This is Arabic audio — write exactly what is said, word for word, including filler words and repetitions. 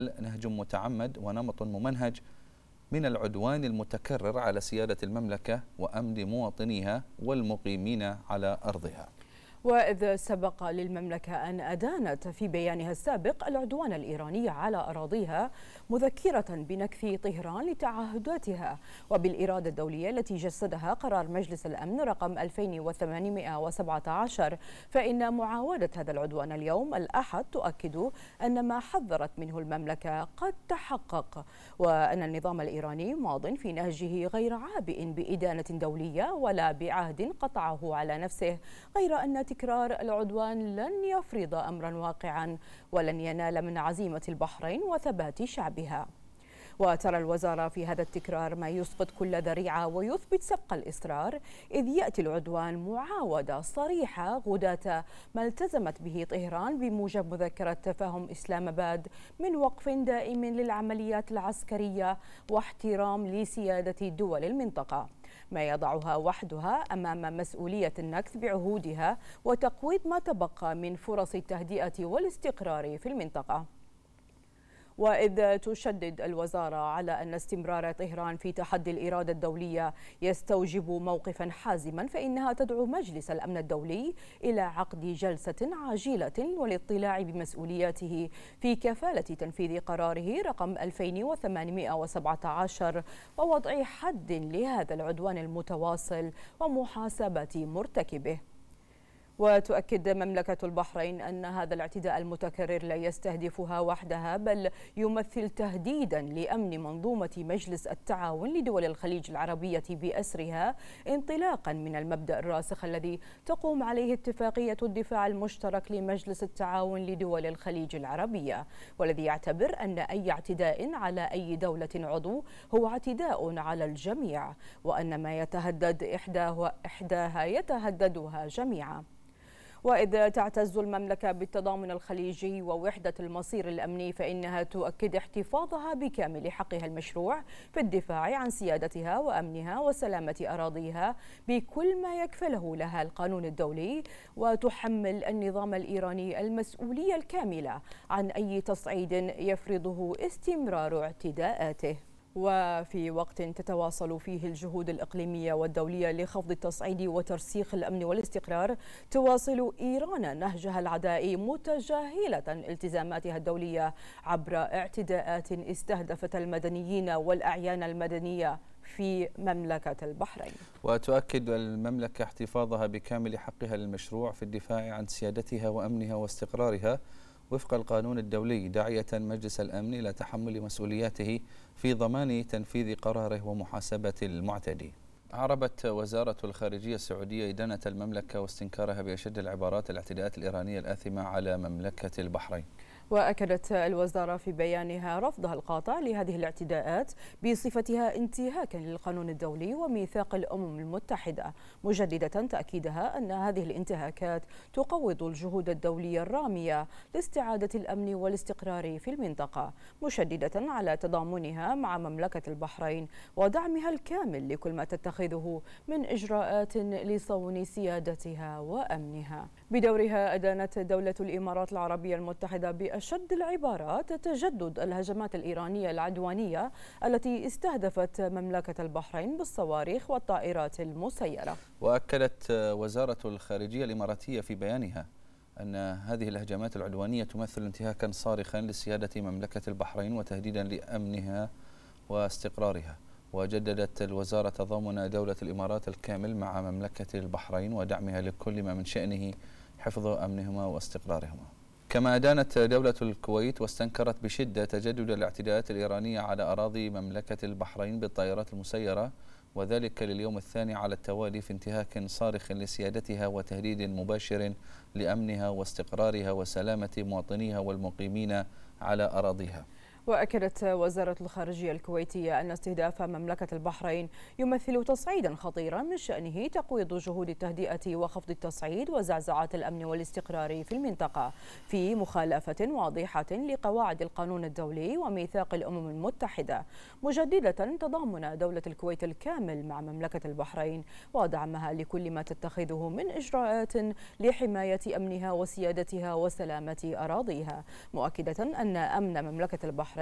نهج متعمد ونمط ممنهج من العدوان المتكرر على سيادة المملكة وأمن مواطنيها والمقيمين على أرضها. وإذ سبق للمملكة أن أدانت في بيانها السابق العدوان الإيراني على أراضيها، مذكرة بنكث طهران لتعهداتها وبالإرادة الدولية التي جسدها قرار مجلس الأمن رقم ألفين وثمانمائة وسبعة عشر، فإن معاودة هذا العدوان اليوم الأحد تؤكد أن ما حذرت منه المملكة قد تحقق، وأن النظام الإيراني ماض في نهجه غير عابئ بإدانة دولية ولا بعهد قطعه على نفسه، غير أن تكرار العدوان لن يفرض أمرا واقعا ولن ينال من عزيمة البحرين وثبات شعبها. وترى الوزارة في هذا التكرار ما يسقط كل ذريعة ويثبت سبق الإصرار، إذ يأتي العدوان معاودة صريحة غداة ما التزمت به طهران بموجب مذكرة تفاهم إسلام آباد من وقف دائم للعمليات العسكرية واحترام لسيادة دول المنطقة، ما يضعها وحدها أمام مسؤولية النكث بعهودها وتقويض ما تبقى من فرص التهدئة والاستقرار في المنطقة. وإذ تشدد الوزارة على أن استمرار طهران في تحدي الإرادة الدولية يستوجب موقفا حازما، فإنها تدعو مجلس الأمن الدولي إلى عقد جلسة عاجلة والاطلاع بمسؤولياته في كفالة تنفيذ قراره رقم ألفين وثمانمائة وسبعة عشر ووضع حد لهذا العدوان المتواصل ومحاسبة مرتكبه. وتؤكد مملكة البحرين أن هذا الاعتداء المتكرر لا يستهدفها وحدها، بل يمثل تهديدا لأمن منظومة مجلس التعاون لدول الخليج العربية بأسرها، انطلاقا من المبدأ الراسخ الذي تقوم عليه اتفاقية الدفاع المشترك لمجلس التعاون لدول الخليج العربية، والذي يعتبر أن أي اعتداء على أي دولة عضو هو اعتداء على الجميع، وأن ما يتهدد إحداه إحداها يتهددها جميعا. وإذا تعتز المملكة بالتضامن الخليجي ووحدة المصير الأمني، فإنها تؤكد احتفاظها بكامل حقها المشروع في الدفاع عن سيادتها وأمنها وسلامة أراضيها بكل ما يكفله لها القانون الدولي، وتحمل النظام الإيراني المسؤولية الكاملة عن أي تصعيد يفرضه استمرار اعتداءاته. وفي وقت تتواصل فيه الجهود الإقليمية والدولية لخفض التصعيد وترسيخ الأمن والاستقرار، تواصل إيران نهجها العدائي متجاهلة التزاماتها الدولية عبر اعتداءات استهدفت المدنيين والأعيان المدنية في مملكة البحرين. وتؤكد المملكة احتفاظها بكامل حقها المشروع في الدفاع عن سيادتها وأمنها واستقرارها وفق القانون الدولي، داعية مجلس الأمن إلى تحمل مسؤولياته في ضمان تنفيذ قراره ومحاسبة المعتدي. عربت وزارة الخارجية السعودية إدانة المملكة واستنكارها بأشد العبارات الاعتداءات الإيرانية الآثمة على مملكة البحرين. وأكدت الوزارة في بيانها رفضها القاطع لهذه الاعتداءات بصفتها انتهاكا للقانون الدولي وميثاق الأمم المتحدة، مجددة تأكيدها أن هذه الانتهاكات تقوض الجهود الدولية الرامية لاستعادة الأمن والاستقرار في المنطقة، مشددة على تضامنها مع مملكة البحرين ودعمها الكامل لكل ما تتخذه من إجراءات لصون سيادتها وأمنها. بدورها أدانت دولة الإمارات العربية المتحدة بأشد العبارات تجدد الهجمات الإيرانية العدوانية التي استهدفت مملكة البحرين بالصواريخ والطائرات المسيرة. وأكدت وزارة الخارجية الإماراتية في بيانها أن هذه الهجمات العدوانية تمثل انتهاكا صارخا لسيادة مملكة البحرين وتهديدا لأمنها واستقرارها. وجددت الوزارة تضامن دولة الإمارات الكامل مع مملكة البحرين ودعمها لكل ما من شأنه حفظ أمنهما واستقرارهما. كما أدانت دولة الكويت واستنكرت بشدة تجدد الاعتداءات الإيرانية على أراضي مملكة البحرين بالطائرات المسيرة، وذلك لليوم الثاني على التوالي في انتهاك صارخ لسيادتها وتهديد مباشر لأمنها واستقرارها وسلامة مواطنيها والمقيمين على أراضيها. وأكدت وزارة الخارجية الكويتية أن استهداف مملكة البحرين يمثل تصعيدا خطيرا من شأنه تقويض جهود التهدئة وخفض التصعيد وزعزعات الأمن والاستقرار في المنطقة في مخالفة واضحة لقواعد القانون الدولي وميثاق الأمم المتحدة، مجددة تضامن دولة الكويت الكامل مع مملكة البحرين ودعمها لكل ما تتخذه من إجراءات لحماية أمنها وسيادتها وسلامة أراضيها، مؤكدة أن أمن مملكة البحرين